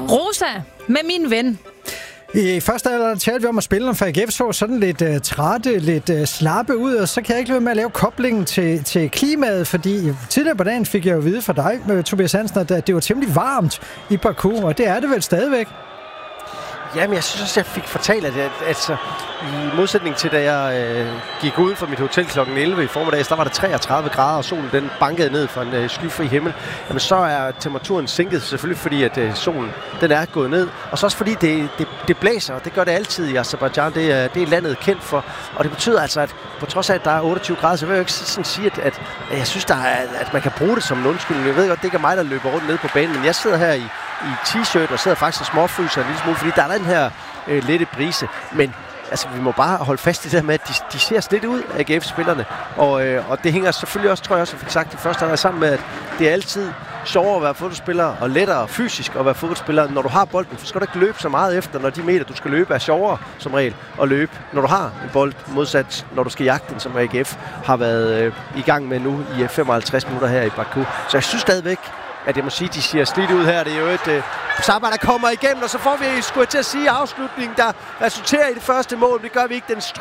Rosa med min ven. I første alder talte vi om at spille, for AGF så sådan lidt trætte, lidt slappe ud, og så kan jeg ikke lade være med at lave koblingen til klimaet, fordi tidligere på dagen fik jeg jo vide fra dig, Tobias Hansen, at det var temmelig varmt i Baku, og det er det vel stadigvæk? Jamen, jeg synes også, jeg fik fortalt, at altså, i modsætning til, da jeg gik ud fra mit hotel kl. 11 i formiddag, der var der 33 grader, og solen den bankede ned fra en skyfri himmel. Jamen, så er temperaturen sænket selvfølgelig, fordi at solen den er gået ned. Og så også fordi det blæser, og det gør det altid i Aserbajdsjan. Det er landet kendt for. Og det betyder altså, at på trods af, at der er 28 grader, så vil jeg jo ikke sådan sige, at jeg synes, at man kan bruge det som en undskyldning. Jeg ved godt, det ikke er mig, der løber rundt ned på banen, men jeg sidder her i t-shirt og sidder faktisk og småfryser en lille smule, fordi der er den her lette brise. Men altså, vi må bare holde fast i det der med, at de ser lidt ud af AGF-spillerne. Og det hænger selvfølgelig også, tror jeg også, jeg fik sagt i første halvleg sammen med, at det er altid sjovere at være fodboldspiller og lettere fysisk at være fodboldspiller, når du har bolden. For skal du ikke løbe så meget efter, når de meter, du skal løbe, er sjovere som regel at løbe, når du har en bold, modsat når du skal jagte den, som AGF har været i gang med nu i 55 minutter her i Baku. Så jeg synes stadigvæk, at jeg må sige, at de ser slidt ud her. Det er jo et Sabah, der kommer igennem, og så får vi, skulle jeg til at sige, afslutningen, der resulterer i det første mål. Det gør vi ikke. Den